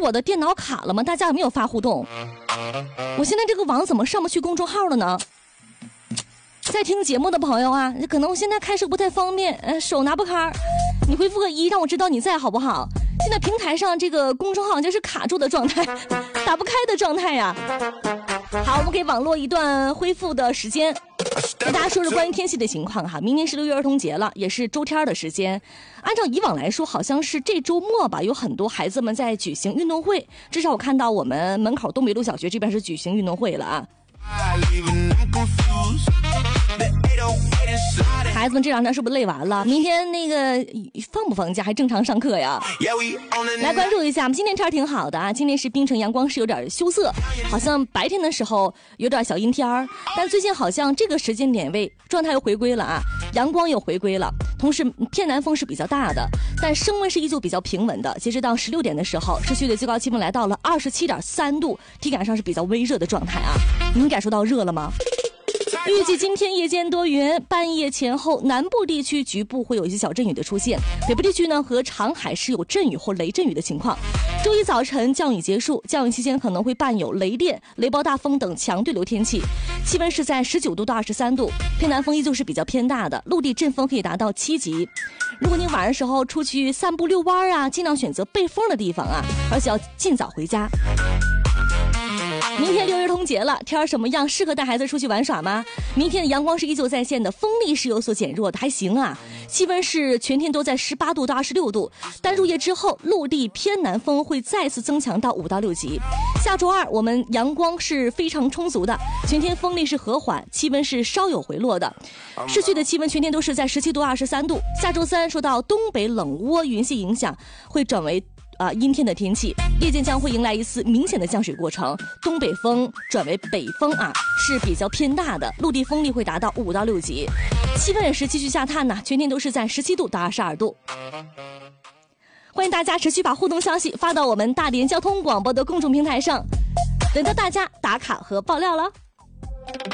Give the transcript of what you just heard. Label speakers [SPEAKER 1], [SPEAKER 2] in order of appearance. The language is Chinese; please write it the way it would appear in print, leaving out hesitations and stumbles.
[SPEAKER 1] 我的电脑卡了吗？大家有没有发互动？我现在这个网怎么上不去公众号了呢？在听节目的朋友啊，可能我现在开设不太方便，手拿不开，你回复个1，让我知道你在好不好？现在平台上这个公众号好像是卡住的状态，打不开的状态呀。好，我们给网络一段恢复的时间，跟大家说说关于天气的情况哈。明天是6月儿童节了，也是周天的时间。按照以往来说，好像是这周末吧，有很多孩子们在举行运动会。至少我看到我们门口东北路小学这边是举行运动会了啊。孩子们这2天是不是累完了？明天那个放不放假还正常上课呀？来关注一下，我们今天天挺好的啊，今天是槟城阳光是有点羞涩，好像白天的时候有点小阴天儿，但最近好像这个时间点位状态又回归了啊，阳光又回归了，同时偏南风是比较大的，但升温是依旧比较平稳的。截止到16点的时候，市区的最高气温来到了27.3度，体感上是比较微热的状态啊。您感受到热了吗？预计今天夜间多云，半夜前后南部地区局部会有一些小阵雨的出现，北部地区呢和长海是有阵雨或雷阵雨的情况。周一早晨降雨结束，降雨期间可能会伴有雷电、雷暴大风等强对流天气，气温是在19度到23度，偏南风依旧是比较偏大的，陆地阵风可以达到7级。如果你晚上时候出去散步遛弯啊，尽量选择背风的地方啊，而且要尽早回家。明天6月儿童节了，天儿什么样？适合带孩子出去玩耍吗？明天的阳光是依旧在线的，风力是有所减弱的，还行啊。气温是全天都在18度到26度，但入夜之后，陆地偏南风会再次增强到5到6级。下周2我们阳光是非常充足的，全天风力是和缓，气温是稍有回落的。市区的气温全天都是在17度23度。下周3受到东北冷涡云系影响，会转为阴天的天气，夜间将会迎来一次明显的降水过程，东北风转为北风啊，是比较偏大的，陆地风力会达到5到6级，气温也是继续下探呢，全天都是在17度到22度。欢迎大家持续把互动消息发到我们大连交通广播的公众平台上，等到大家打卡和爆料了。